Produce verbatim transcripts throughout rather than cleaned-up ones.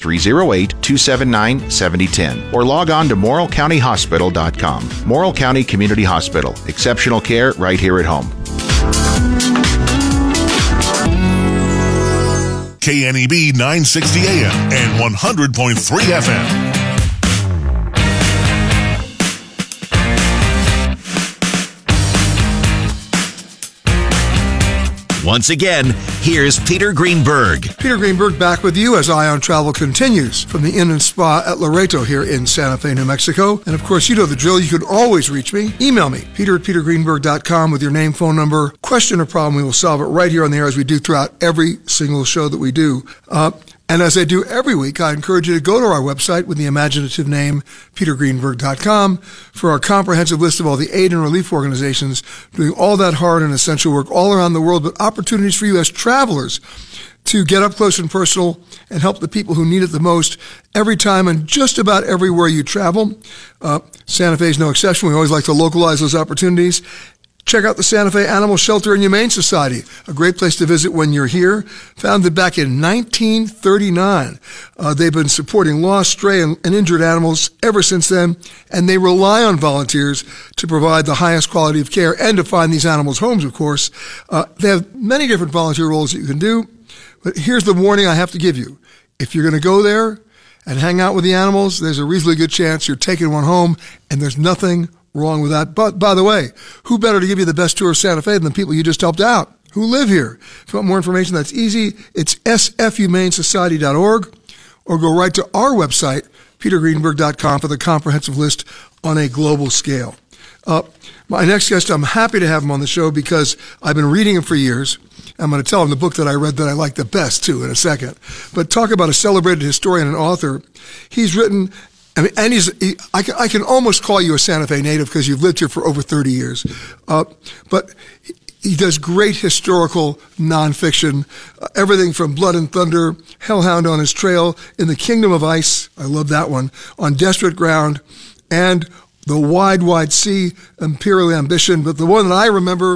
three oh eight, two seven nine, seven oh one oh or log on to morrill county hospital dot com. Morrill County Community Hospital. Exceptional care right here at home. K N E B nine sixty A M and one hundred point three F M. Once again, here's Peter Greenberg. Peter Greenberg back with you as Ion Travel continues from the Inn and Spa at Loreto here in Santa Fe, New Mexico. And of course, you know the drill. You can always reach me. Email me, peter at peter greenberg dot com with your name, phone number, question or problem. We will solve it right here on the air as we do throughout every single show that we do. Uh, And as I do every week, I encourage you to go to our website with the imaginative name, peter greenberg dot com, for our comprehensive list of all the aid and relief organizations doing all that hard and essential work all around the world, but opportunities for you as travelers to get up close and personal and help the people who need it the most every time and just about everywhere you travel. Uh, Santa Fe is no exception. We always like to localize those opportunities. Check out the Santa Fe Animal Shelter and Humane Society, a great place to visit when you're here. Founded back in nineteen thirty-nine. Uh, they've been supporting lost, stray, and, and injured animals ever since then, and they rely on volunteers to provide the highest quality of care and to find these animals homes, of course. Uh, they have many different volunteer roles that you can do, but here's the warning I have to give you. If you're going to go there and hang out with the animals, there's a reasonably good chance you're taking one home, and there's nothing wrong with that. But by the way, who better to give you the best tour of Santa Fe than the people you just helped out who live here? If you want more information, that's easy. It's s f humane society dot org or go right to our website, peter greenberg dot com, for the comprehensive list on a global scale. Uh, my next guest, I'm happy to have him on the show because I've been reading him for years. I'm going to tell him the book that I read that I like the best, too, in a second. But talk about a celebrated historian and author. He's written... I mean, and he's, he, I, can, I can almost call you a Santa Fe native because you've lived here for over thirty years. Uh, but he, he does great historical nonfiction, uh, everything from Blood and Thunder, Hellhound on His Trail, In the Kingdom of Ice, I love that one, On Desperate Ground, and The Wide, Wide Sea, Imperial Ambition. But the one that I remember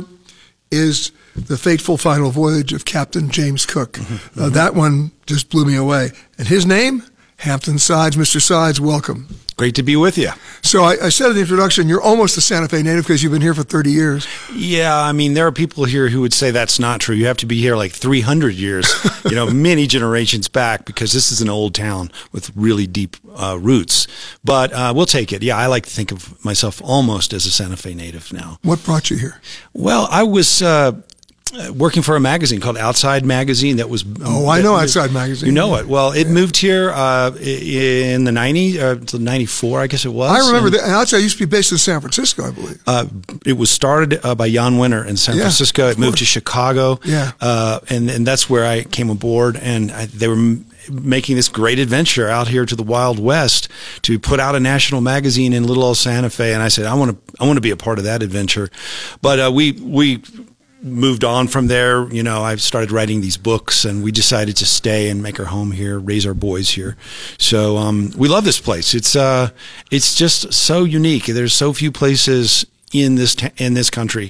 is The Fateful Final Voyage of Captain James Cook. Mm-hmm. Uh, that one just blew me away. And his name? Hampton Sides. Mister Sides, welcome. Great to be with you. So I, I said in the introduction, you're almost a Santa Fe native because you've been here for thirty years. Yeah, I mean, there are people here who would say that's not true. You have to be here like three hundred years, you know, many generations back, because this is an old town with really deep uh, roots. But uh, we'll take it. Yeah, I like to think of myself almost as a Santa Fe native now. What brought you here? Well, I was... Uh, working for a magazine called Outside Magazine that was... Oh, I know Outside Magazine. You know it. Well, it yeah. moved here uh, in the nineties, uh, ninety-four, I guess it was. I remember and, that. Outside used to be based in San Francisco, I believe. Uh, it was started uh, by Jan Winter in San yeah, Francisco. It moved to Chicago. Yeah. Uh, and, and that's where I came aboard, and I, they were... M- making this great adventure out here to the Wild West to put out a national magazine in little old Santa Fe. And I said, I want to, I want to be a part of that adventure. But uh, we, we moved on from there. You know, I started writing these books, and we decided to stay and make our home here, raise our boys here. So um, we love this place. It's uh, it's just so unique. There's so few places in this ta- in this country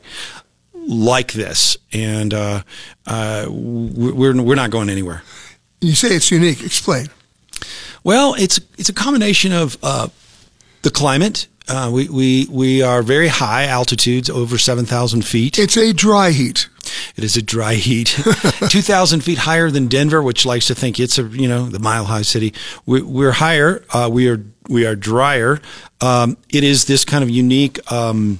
like this, and uh, uh, we're we're not going anywhere. You say it's unique. Explain. Well, it's it's a combination of uh, the climate. Uh, we, we we are very high altitudes, over seven thousand feet. It's a dry heat. It is a dry heat. two thousand feet higher than Denver, which likes to think it's a, you know, the mile high city. We, we're higher. Uh, we are we are drier. Um, it is this kind of unique um,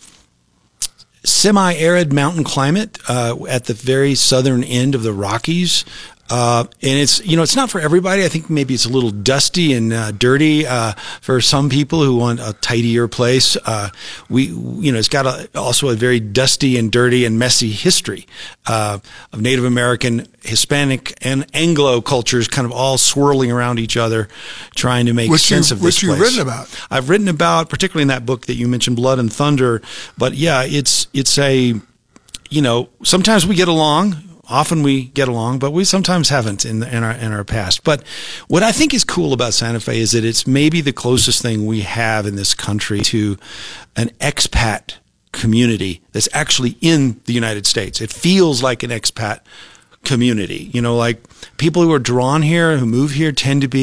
semi-arid mountain climate uh, at the very southern end of the Rockies. Uh, and it's, you know, it's not for everybody. I think maybe it's a little dusty and uh, dirty uh, for some people who want a tidier place. Uh, we, you know, it's got a, also a very dusty and dirty and messy history uh, of Native American, Hispanic, and Anglo cultures kind of all swirling around each other, trying to make which sense you, of this which place. Which you've written about. I've written about, particularly in that book that you mentioned, Blood and Thunder. But yeah, it's it's a, you know, sometimes we get along. Often we get along, but we sometimes haven't in, the, in our in our past. But what I think is cool about Santa Fe is that it's maybe the closest thing we have in this country to an expat community that's actually in the United States. It feels like an expat community. You know, like people who are drawn here, who move here, tend to be